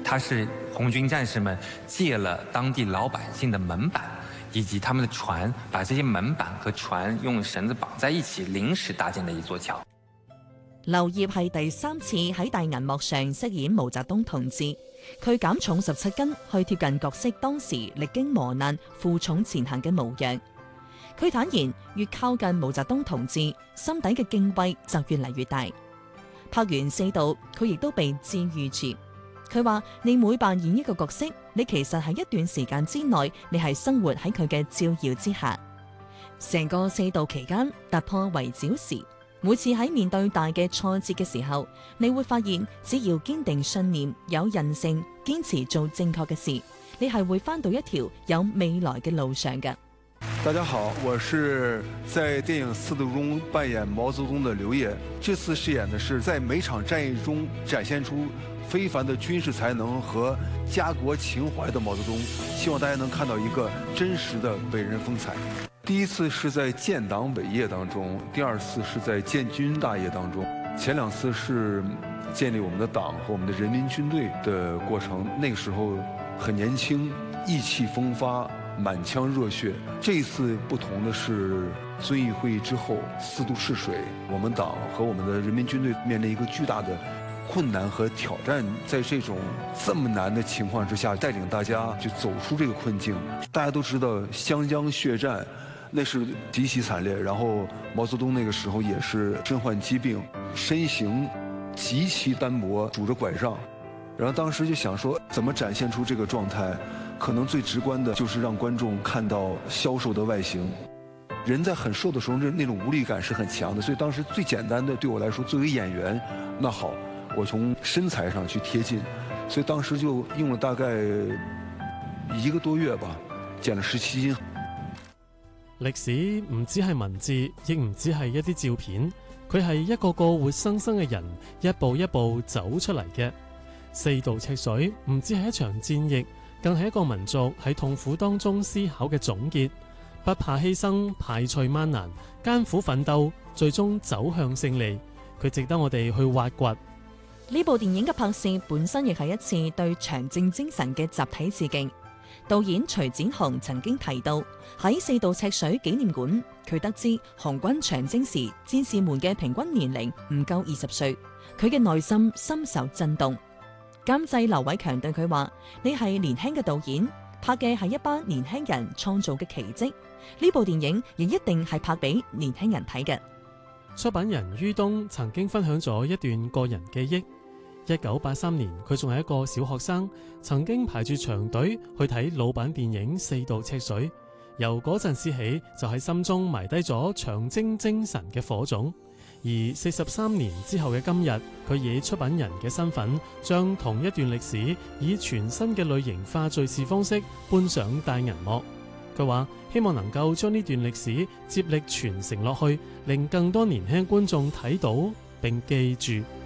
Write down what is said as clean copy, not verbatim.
它是红军战士们借了当地老百姓的門板以及他們的船，把這些門板和船用繩子綁在一起，臨時搭建的一座橋。 劉燁係第3次喺大銀幕上飾演毛澤東同志，佢減重17斤，去貼近角色當時歷經磨難、負重前行嘅模樣。佢坦言，越靠近毛澤東同志，心底嘅敬畏就越嚟越大。拍完4度，佢亦都被治癒住。佢話：你每扮演一個角色，你其實喺一段時間之內，你係生活喺佢嘅照耀之下。成個4度期間，突破圍剿時，每次喺面對大嘅挫折嘅時候，你會發現，只要堅定信念、有韌性、堅持做正確嘅事，你係會返到一條有未來嘅路上嘅。 大家好，我是在電影《4度》中扮演毛澤東的劉燁。這次飾演的是在每場戰役中展現出非凡的軍事才能和家國情懷的毛澤東，希望大家能看到一個真實的偉人風采。第一次是在建黨偉業當中，第二次是在建軍大業當中。前2次是建立我們的黨和我們的人民軍隊的過程，那個時候很年輕，意氣風發，滿腔熱血。這一次不同的是，遵義會議之後4度試水，我們黨和我們的人民軍隊面臨一個巨大的困難和挑戰，在這種這麼難的情況之下，帶領大家去走出這個困境。大家都知道湘江血戰那是極其慘烈，然後毛澤東那個時候也是身患疾病，身形極其單薄，拄着拐杖，然後當時就想說，怎麼展現出這個狀態？可能最直觀的就是讓觀眾看到消瘦的外形。人在很瘦的時候，那種無力感是很強的，所以當時最簡單的對我來說，作為演員，那好，我從身材上去貼近，所以當時就用了大概1個多月吧，減了17斤。 歷史唔只係文字，亦唔只係一啲照片，佢係一個個活生生嘅人，一步一步走出嚟嘅。4度赤水唔只係一場戰役，更係一個民族喺痛苦當中思考嘅總結。不怕犧牲，排除萬難，艱苦奮鬥，最終走向勝利。佢值得我哋去挖掘。 呢部電影嘅拍攝本身亦係一次對長征精神嘅集體致敬。導演徐展雄曾經提到，喺4度赤水紀念館，佢得知紅軍長征時戰士們嘅平均年齡唔夠20歲，佢嘅內心深受震動。監製劉偉強對佢話：你係年輕嘅導演，拍嘅係一班年輕人創造嘅奇蹟，呢部電影亦一定係拍俾年輕人睇嘅。 出品人于東曾經分享咗一段個人記憶。1983年，佢仲係一個小學生，曾經排住長隊去睇老版電影《4度赤水》，由嗰陣時起就喺心中埋低咗長征精神嘅火種。而43年之後嘅今日，佢以出品人嘅身份，將同一段歷史以全新嘅類型化敘事方式搬上大銀幕。佢話希望能夠將呢段歷史接力傳承落去，令更多年輕觀眾睇到並記住。